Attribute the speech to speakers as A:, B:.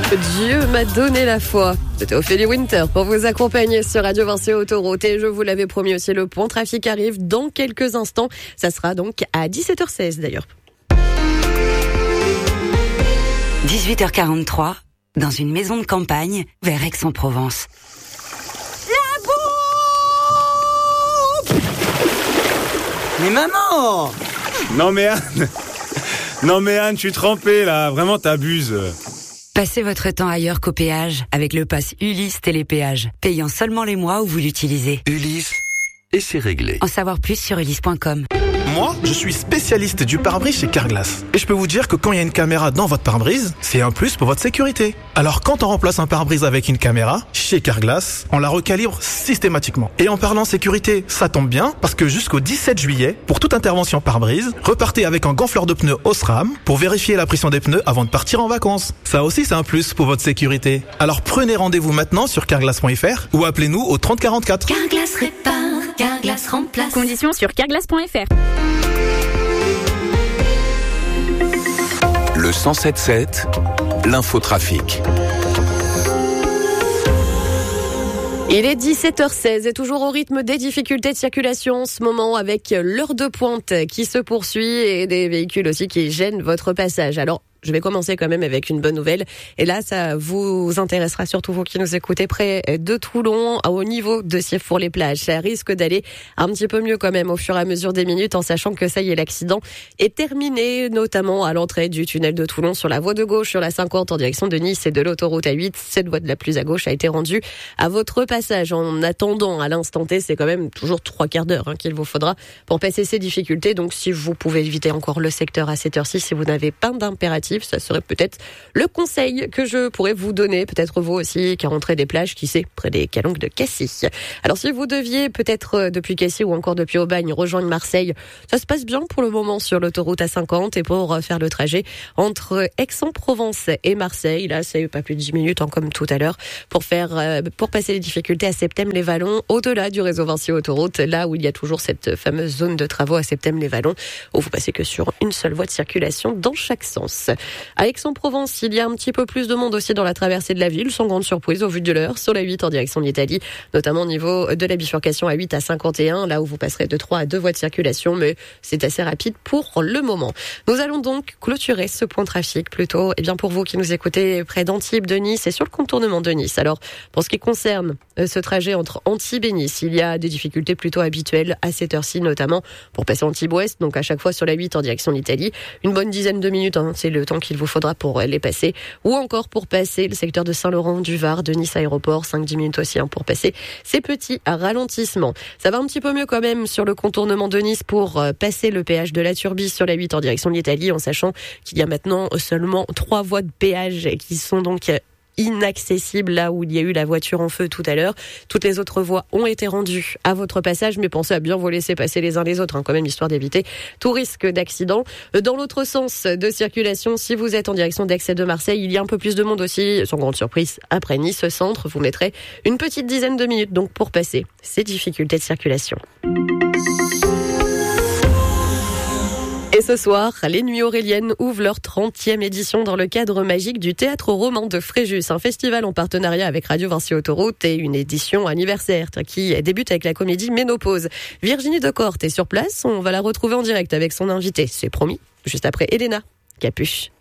A: Dieu m'a donné la foi. C'était Ophélie Winter pour vous accompagner sur Radio Vinci Autoroute. Et je vous l'avais promis aussi, le point trafic arrive dans quelques instants. Ça sera donc à 17h16 d'ailleurs.
B: 18h43, dans une maison de campagne vers Aix-en-Provence.
C: La bouffe! Mais maman!
D: Non mais Anne, je suis trempé là, vraiment t'abuses.
B: Passez votre temps ailleurs qu'au péage avec le pass Ulysse Télépéage, payant seulement les mois où vous l'utilisez.
E: Ulysse, et c'est réglé.
B: En savoir plus sur ulysse.com.
F: Moi, je suis spécialiste du pare-brise chez Carglass. Et je peux vous dire que quand il y a une caméra dans votre pare-brise, c'est un plus pour votre sécurité. Alors quand on remplace un pare-brise avec une caméra, chez Carglass, on la recalibre systématiquement. Et en parlant sécurité, ça tombe bien, parce que jusqu'au 17 juillet, pour toute intervention pare-brise, repartez avec un gonfleur de pneus Osram pour vérifier la pression des pneus avant de partir en vacances. Ça aussi, c'est un plus pour votre sécurité. Alors prenez rendez-vous maintenant sur carglass.fr ou appelez-nous au 30 44.
G: Carglass répare, Carglass remplace.
H: Conditions sur carglass.fr.
E: Le 107.7, l'infotrafic.
A: Il est 17h16 et toujours au rythme des difficultés de circulation en ce moment avec l'heure de pointe qui se poursuit et des véhicules aussi qui gênent votre passage. Alors, je vais commencer quand même avec une bonne nouvelle. Et là, ça vous intéressera surtout vous qui nous écoutez près de Toulon, au niveau de Sieffre-les-Plages. Ça risque d'aller un petit peu mieux quand même au fur et à mesure des minutes, en sachant que ça y est, l'accident est terminé, notamment à l'entrée du tunnel de Toulon sur la voie de gauche, sur la 50 en direction de Nice et de l'autoroute A8. Cette voie de la plus à gauche a été rendue à votre passage. En attendant, à l'instant T, c'est quand même toujours 3/4 d'heure qu'il vous faudra pour passer ces difficultés. Donc, si vous pouvez éviter encore le secteur à cette heure-ci, si vous n'avez pas d'impératif, ça serait peut-être le conseil que je pourrais vous donner, peut-être vous aussi qui rentrez des plages, qui sait, près des calanques de Cassis. Alors si vous deviez peut-être depuis Cassis ou encore depuis Aubagne rejoindre Marseille, ça se passe bien pour le moment sur l'autoroute A50 et pour faire le trajet entre Aix-en-Provence et Marseille, là c'est pas plus de 10 minutes comme tout à l'heure pour passer les difficultés à Septèmes-les-Vallons, au-delà du réseau Vinci Autoroute, là où il y a toujours cette fameuse zone de travaux à Septèmes-les-Vallons où vous passez que sur une seule voie de circulation dans chaque sens. À Aix-en-Provence, il y a un petit peu plus de monde aussi dans la traversée de la ville, sans grande surprise au vu de l'heure, sur la 8 en direction de l'Italie, notamment au niveau de la bifurcation à 8 à 51, là où vous passerez de 3 à 2 voies de circulation, mais c'est assez rapide pour le moment. Nous allons donc clôturer ce point trafic plutôt, pour vous qui nous écoutez près d'Antibes, de Nice et sur le contournement de Nice. Alors, pour ce qui concerne ce trajet entre Antibes et Nice, il y a des difficultés plutôt habituelles à cette heure-ci, notamment pour passer Antibes-Ouest, donc à chaque fois sur la 8 en direction de l'Italie. Une bonne dizaine de minutes, c'est le temps qu'il vous faudra pour les passer, ou encore pour passer le secteur de Saint-Laurent du Var, de Nice Aéroport, 5-10 minutes aussi pour passer ces petits ralentissements. Ça va un petit peu mieux quand même sur le contournement de Nice pour passer le péage de la Turbie sur la 8 en direction de l'Italie, en sachant qu'il y a maintenant seulement 3 voies de péage qui sont donc inaccessible là où il y a eu la voiture en feu tout à l'heure. Toutes les autres voies ont été rendues à votre passage, mais pensez à bien vous laisser passer les uns les autres, quand même, histoire d'éviter tout risque d'accident. Dans l'autre sens de circulation, si vous êtes en direction d'Aix et de Marseille, il y a un peu plus de monde aussi, sans grande surprise, après Nice Centre. Vous mettrez une petite dizaine de minutes donc pour passer ces difficultés de circulation. Et ce soir, les Nuits Auréliennes ouvrent leur 30e édition dans le cadre magique du Théâtre Romain de Fréjus, un festival en partenariat avec Radio Vinci Autoroute et une édition anniversaire qui débute avec la comédie Ménopause. Virginie Decorte est sur place, on va la retrouver en direct avec son invité, c'est promis, juste après Elena Capuche.